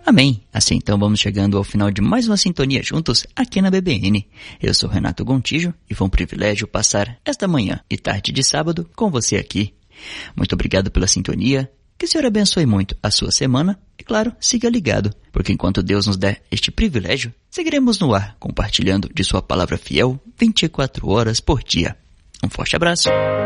Amém. Assim então vamos chegando ao final de mais uma sintonia juntos aqui na BBN. Eu sou Renato Gontijo e foi um privilégio passar esta manhã e tarde de sábado com você aqui. Muito obrigado pela sintonia. Que o Senhor abençoe muito a sua semana e, claro, siga ligado, porque enquanto Deus nos der este privilégio, seguiremos no ar, compartilhando de sua palavra fiel 24 horas por dia. Um forte abraço.